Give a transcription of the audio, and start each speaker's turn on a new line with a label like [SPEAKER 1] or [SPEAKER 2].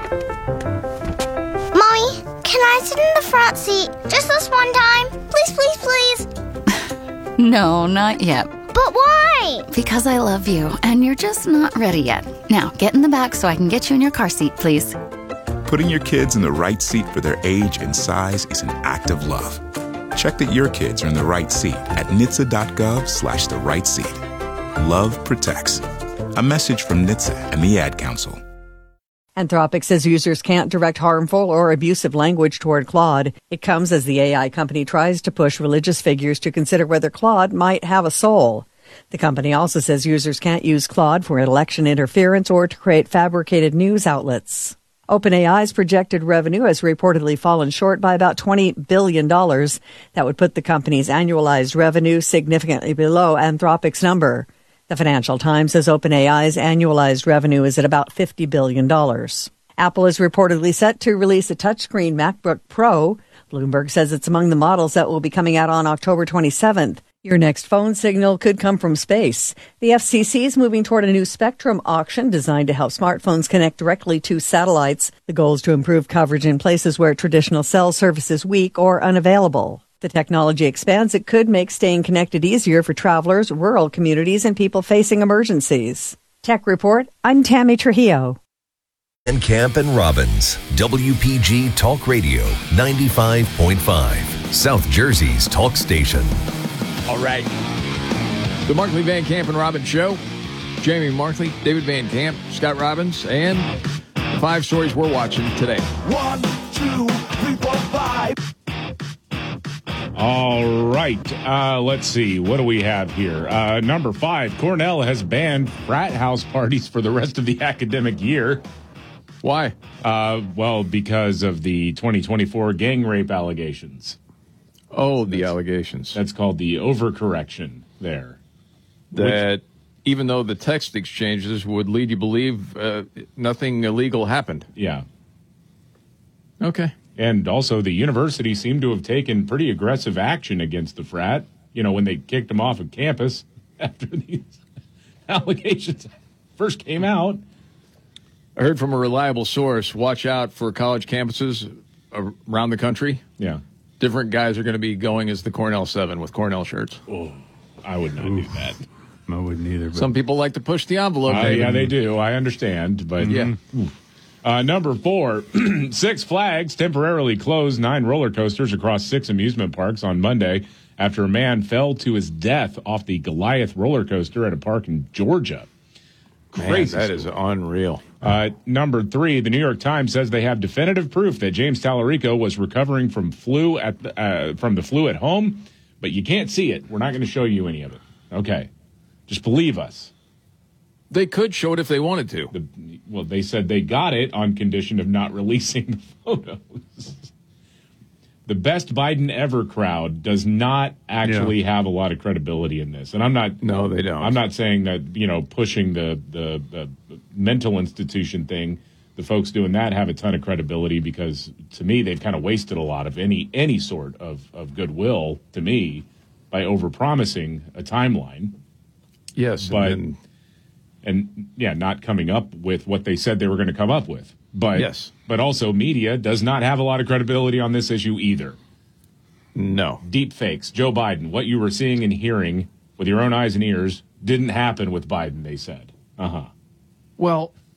[SPEAKER 1] Mommy, can I sit in the front seat just this one time? Please, please, please.
[SPEAKER 2] No, not yet.
[SPEAKER 1] But why?
[SPEAKER 2] Because I love you, and you're just not ready yet. Now, get in the back so I can get you in your car seat, please.
[SPEAKER 3] Putting your kids in the right seat for their age and size is an act of love. Check that your kids are in the right seat at NHTSA.gov/the right seat. Love protects. A message from NHTSA and the Ad Council.
[SPEAKER 4] Anthropic says users can't direct harmful or abusive language toward Claude. It comes as the AI company tries to push religious figures to consider whether Claude might have a soul. The company also says users can't use Claude for election interference or to create fabricated news outlets. OpenAI's projected revenue has reportedly fallen short by about $20 billion. That would put the company's annualized revenue significantly below Anthropic's number. The Financial Times says OpenAI's annualized revenue is at about $50 billion. Apple is reportedly set to release a touchscreen MacBook Pro. Bloomberg says it's among the models that will be coming out on October 27th. Your next phone signal could come from space. The FCC is moving toward a new spectrum auction designed to help smartphones connect directly to satellites. The goal is to improve coverage in places where traditional cell service is weak or unavailable. The technology expands. It could make staying connected easier for travelers, rural communities, and people facing emergencies. Tech Report, I'm Tammy Trujillo.
[SPEAKER 5] And Camp and Robbins, WPG Talk Radio 95.5, South Jersey's talk station.
[SPEAKER 6] All right. The Markley Van Camp and Robbins Show. Jamie Markley, David Van Camp, Scott Robbins, and the 5 stories we're watching today.
[SPEAKER 7] 1, 2, 3, 4, 5.
[SPEAKER 8] All right. Let's see. What do we have here? Number 5, Cornell has banned frat house parties for the rest of the academic year.
[SPEAKER 6] Why?
[SPEAKER 8] Well, because of the 2024 gang rape allegations.
[SPEAKER 6] Oh, the allegations.
[SPEAKER 8] That's called the overcorrection there.
[SPEAKER 6] That even though the text exchanges would lead you to believe nothing illegal happened.
[SPEAKER 8] Yeah.
[SPEAKER 6] Okay.
[SPEAKER 8] And also the university seemed to have taken pretty aggressive action against the frat, when they kicked them off of campus after these allegations first came out.
[SPEAKER 6] I heard from a reliable source, watch out for college campuses around the country.
[SPEAKER 8] Yeah.
[SPEAKER 6] Different guys are going to be going as the Cornell 7 with Cornell shirts.
[SPEAKER 8] Oh, I would not do that.
[SPEAKER 9] I wouldn't either. But
[SPEAKER 6] some people like to push the envelope.
[SPEAKER 8] Yeah, they do. I understand. But
[SPEAKER 6] yeah.
[SPEAKER 8] Number 4, Six Flags temporarily closed 9 roller coasters across 6 amusement parks on Monday after a man fell to his death off the Goliath roller coaster at a park in Georgia.
[SPEAKER 6] Crazy. Man, that is unreal.
[SPEAKER 8] Number 3, the New York Times says they have definitive proof that James Tallarico was recovering from the flu at home, but you can't see it. We're not going to show you any of it. Okay. Just believe us.
[SPEAKER 6] They could show it if they wanted to.
[SPEAKER 8] They said they got it on condition of not releasing the photos. The best Biden ever crowd does not actually have a lot of credibility in this. And I'm not.
[SPEAKER 6] No, they don't.
[SPEAKER 8] I'm not saying that, pushing the mental institution thing, the folks doing that have a ton of credibility because to me, they've kind of wasted a lot of any sort of goodwill to me by overpromising a timeline.
[SPEAKER 6] Yes.
[SPEAKER 8] But, not coming up with what they said they were going to come up with. But
[SPEAKER 6] yes.
[SPEAKER 8] But also media does not have a lot of credibility on this issue either.
[SPEAKER 6] No.
[SPEAKER 8] Deep fakes. Joe Biden, what you were seeing and hearing with your own eyes and ears didn't happen with Biden, they said.
[SPEAKER 6] Well,